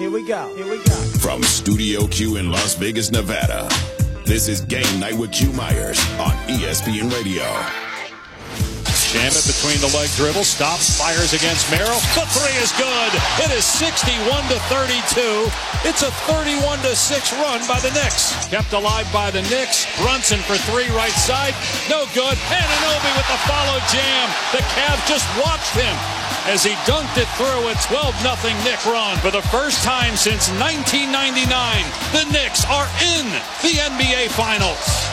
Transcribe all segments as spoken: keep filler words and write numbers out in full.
Here we go. Here we go. From Studio Q in Las Vegas, Nevada, this is Game Night with Q Myers on E S P N Radio. Shamet between the leg dribble, stops, fires against Merrill. The three is good. It is sixty-one to thirty-two. It's a thirty-one to six run by the Knicks. Kept alive by the Knicks. Brunson for three, right side. No good. Anunoby with the follow jam. The Cavs just watched him as he dunked it through a twelve nothing Knick run. For the first time since nineteen ninety-nine, the Knicks are in the N B A Finals.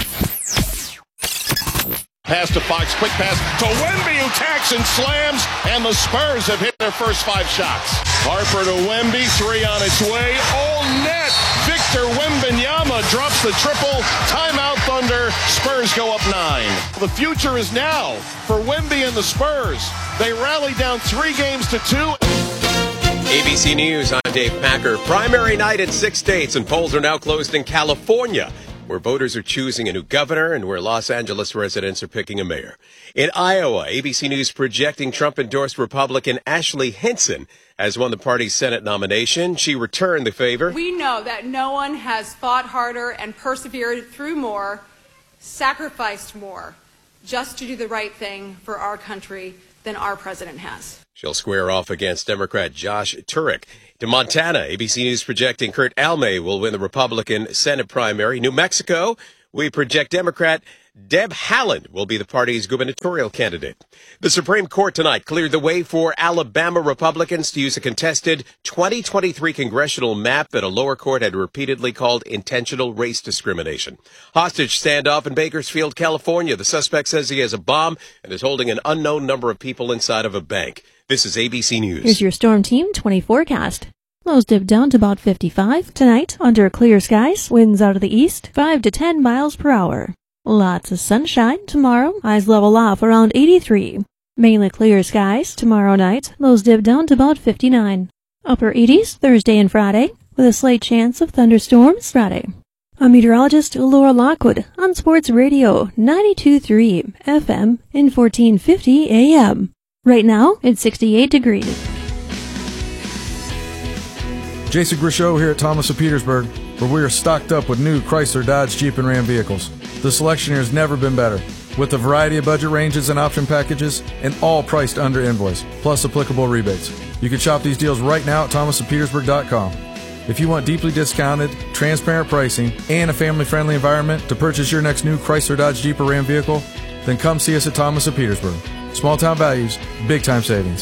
Pass to Fox, quick pass to Wemby, who tacks and slams, and the Spurs have hit their first five shots. Harper to Wemby, three on its way, all net. Victor Wembanyama drops the triple, timeout Thunder, Spurs go up nine. The future is now for Wemby and the Spurs. They rally down three games to two. A B C News, I'm Dave Packer. Primary night in six states, and polls are now closed in California, where voters are choosing a new governor and where Los Angeles residents are picking a mayor. In Iowa, A B C News projecting Trump-endorsed Republican Ashley Hinson has won the party's Senate nomination. She returned the favor. We know that no one has fought harder and persevered through more, sacrificed more, just to do the right thing for our country than our president has. She'll square off against Democrat Josh Turek. To Montana, A B C News projecting Kurt Almay will win the Republican Senate primary. New Mexico, we project Democrat Deb Haaland will be the party's gubernatorial candidate. The Supreme Court tonight cleared the way for Alabama Republicans to use a contested twenty twenty-three congressional map that a lower court had repeatedly called intentional race discrimination. Hostage standoff in Bakersfield, California. The suspect says he has a bomb and is holding an unknown number of people inside of a bank. This is A B C News. Here's your Storm Team twenty forecast. Lows dip down to about fifty-five. Tonight, under clear skies, winds out of the east, five to ten miles per hour. Lots of sunshine. Tomorrow, highs level off around eighty-three. Mainly clear skies. Tomorrow night, lows dip down to about fifty-nine. Upper eighties Thursday and Friday, with a slight chance of thunderstorms Friday. I'm meteorologist Laura Lockwood on Sports Radio ninety-two point three F M and fourteen fifty A M. Right now, it's sixty-eight degrees. Jason Grishow here at Thomas of Petersburg, where we are stocked up with new Chrysler, Dodge, Jeep, and Ram vehicles. The selection here has never been better, with a variety of budget ranges and option packages, and all priced under invoice, plus applicable rebates. You can shop these deals right now at thomas of petersburg dot com. If you want deeply discounted, transparent pricing, and a family-friendly environment to purchase your next new Chrysler, Dodge, Jeep, or Ram vehicle, then come see us at Thomas of Petersburg. Small-town values, big-time savings.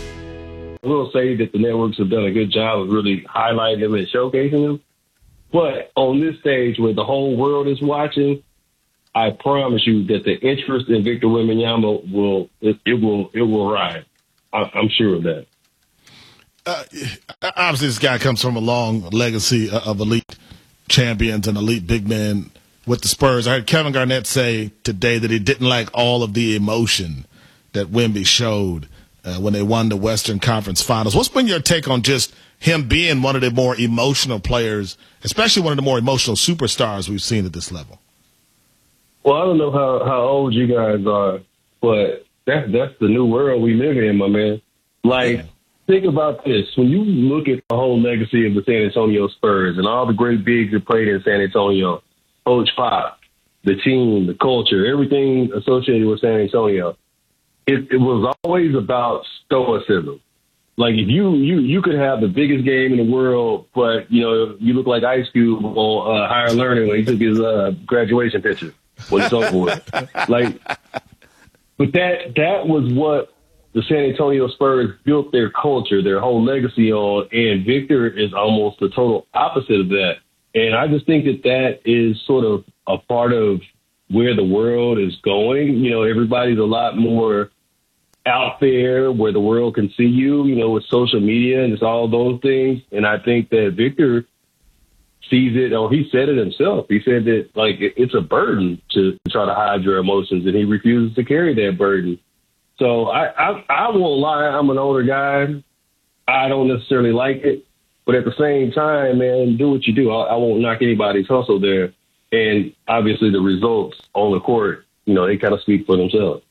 I will say that the networks have done a good job of really highlighting them and showcasing them. But on this stage where the whole world is watching, I promise you that the interest in Victor Wembanyama will it, it will it will rise. I, I'm sure of that. Uh, obviously, this guy comes from a long legacy of elite champions and elite big men with the Spurs. I heard Kevin Garnett say today that he didn't like all of the emotion that Wemby showed uh, when they won the Western Conference Finals. What's been your take on just him being one of the more emotional players, especially one of the more emotional superstars we've seen at this level? Well, I don't know how, how old you guys are, but that's, that's the new world we live in, my man. Like, yeah. Think about this. When you look at the whole legacy of the San Antonio Spurs and all the great bigs that played in San Antonio, Coach Pop, the team, the culture, everything associated with San Antonio, it, it was always about stoicism. Like, if you, you, you could have the biggest game in the world, but, you know, you look like Ice Cube on uh, Higher Learning when he took his uh, graduation picture. When it's over with. Like, but that that was what the San Antonio Spurs built their culture, their whole legacy on, and Victor is almost the total opposite of that. And I just think that that is sort of a part of where the world is going. You know, everybody's a lot more out there where the world can see you, you know, with social media and just all those things. And I think that Victor sees it, or he said it himself. He said that, like, it's a burden to try to hide your emotions, and he refuses to carry that burden. So I, I, I won't lie. I'm an older guy. I don't necessarily like it. But at the same time, man, do what you do. I, I won't knock anybody's hustle there. And obviously the results on the court, you know, they kind of speak for themselves.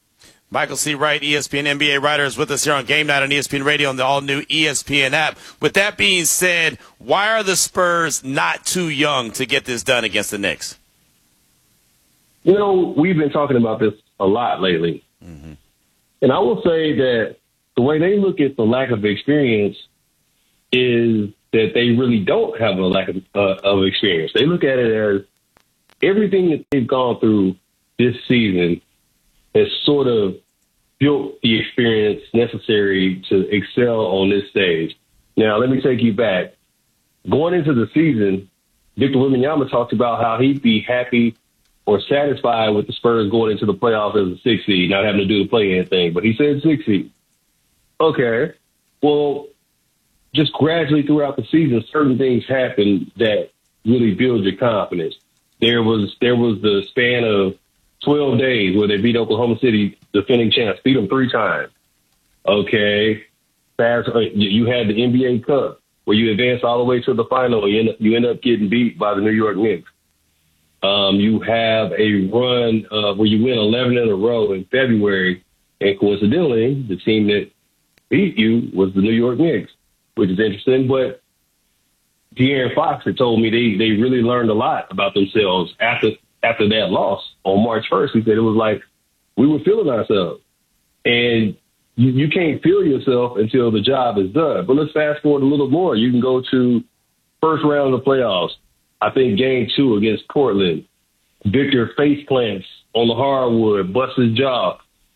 Michael C. Wright, E S P N N B A writer, is with us here on Game Night on E S P N Radio and the all-new E S P N app. With that being said, why are the Spurs not too young to get this done against the Knicks? You know, we've been talking about this a lot lately. Mm-hmm. And I will say that the way they look at the lack of experience is that they really don't have a lack of, uh, of experience. They look at it as everything that they've gone through this season has sort of built the experience necessary to excel on this stage. Now, let me take you back. Going into the season, Victor Wembanyama talked about how he'd be happy or satisfied with the Spurs going into the playoffs as a six seed, not having to do the play-in thing. But he said six seed. Okay. Well, just gradually throughout the season, certain things happen that really build your confidence. There was there was the span of twelve days where they beat Oklahoma City, defending champs, beat them three times. Okay. Fast, you had the N B A Cup where you advance all the way to the final and you end up, you end up getting beat by the New York Knicks. Um, you have a run uh, where you win eleven in a row in February, and coincidentally, the team that beat you was the New York Knicks, which is interesting. But De'Aaron Fox had told me they, they really learned a lot about themselves after after that loss on March first. He said it was like we were feeling ourselves. And you, you can't feel yourself until the job is done. But let's fast forward a little more. You can go to first round of the playoffs. I think game two against Portland. Victor face plants on the hardwood, busts his jaw.